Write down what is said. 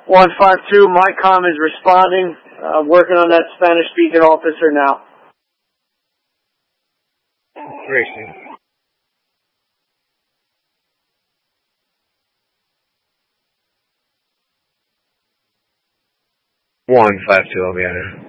152, MyCom is responding. Working on that Spanish-speaking officer now. Racing. 152, I'll be at it.